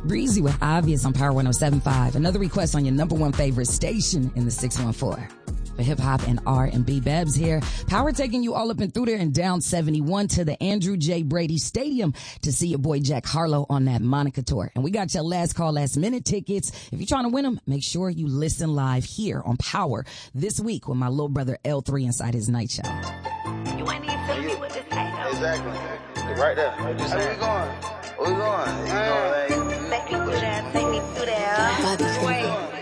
Breezy with Obvious on Power 107.5. Another request on your number one favorite station in the 614. For hip-hop and R&B, Bebs here. Power taking you all up and through there and down 71 to the Andrew J. Brady Stadium to see your boy Jack Harlow on that Monica tour. And we got your last call, last minute tickets. If you're trying to win them, make sure you listen live here on Power this week with my little brother L3 inside his night show. You ain't even feeling me with this hang. Exactly. Right there. Where we going? Where we going? You know what I mean? Make me do that. Take me through there. Wait.